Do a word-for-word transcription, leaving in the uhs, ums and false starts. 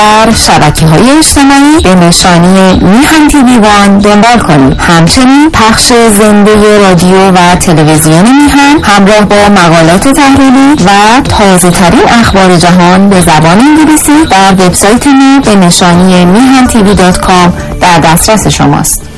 در شبکه‌های اجتماعی به نشانی میهن تیوی وان دنبال کنید. همچنین پخش زنده رادیو و تلویزیون میهن همراه با مقالات تحلیلی و تازه ترین اخبار جهان به زبان انگلیسی در وبسایت ما به نشانی میهن تیوی دات کام در دسترس شماست.